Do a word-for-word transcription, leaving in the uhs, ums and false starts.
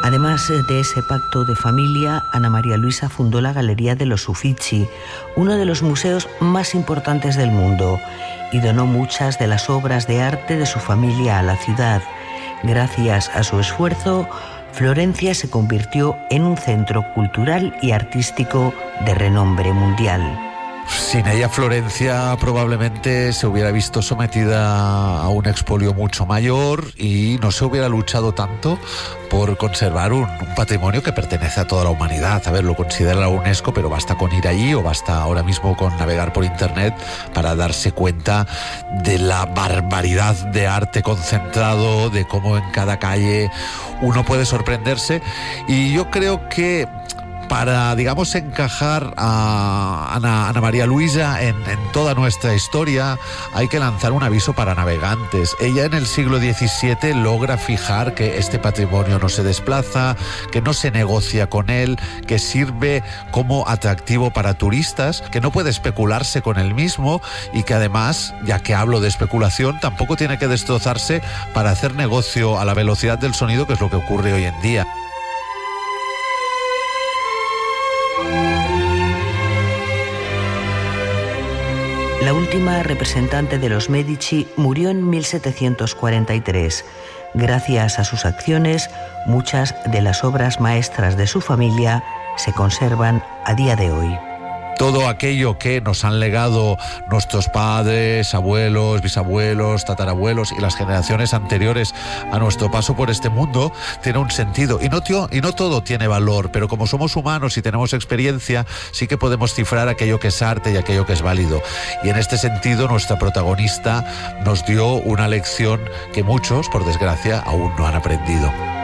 Además de ese pacto de familia, Ana María Luisa fundó la Galería de los Uffizi, uno de los museos más importantes del mundo, y donó muchas de las obras de arte de su familia a la ciudad. Gracias a su esfuerzo, Florencia se convirtió en un centro cultural y artístico de renombre mundial. Sin ella, Florencia probablemente se hubiera visto sometida a un expolio mucho mayor y no se hubiera luchado tanto por conservar un, un patrimonio que pertenece a toda la humanidad. A ver, lo considera la UNESCO, pero basta con ir allí o basta ahora mismo con navegar por internet para darse cuenta de la barbaridad de arte concentrado, de cómo en cada calle uno puede sorprenderse. Y yo creo que para, digamos, encajar a Ana, Ana María Luisa en, en toda nuestra historia, hay que lanzar un aviso para navegantes. Ella en el siglo diecisiete logra fijar que este patrimonio no se desplaza, que no se negocia con él, que sirve como atractivo para turistas, que no puede especularse con él mismo y que además, ya que hablo de especulación, tampoco tiene que destrozarse para hacer negocio a la velocidad del sonido, que es lo que ocurre hoy en día. La última representante de los Medici murió en mil setecientos cuarenta y tres. Gracias a sus acciones, muchas de las obras maestras de su familia se conservan a día de hoy. Todo aquello que nos han legado nuestros padres, abuelos, bisabuelos, tatarabuelos y las generaciones anteriores a nuestro paso por este mundo tiene un sentido. Y no, tío, y no todo tiene valor, pero como somos humanos y tenemos experiencia, sí que podemos cifrar aquello que es arte y aquello que es válido. Y en este sentido, nuestra protagonista nos dio una lección que muchos, por desgracia, aún no han aprendido.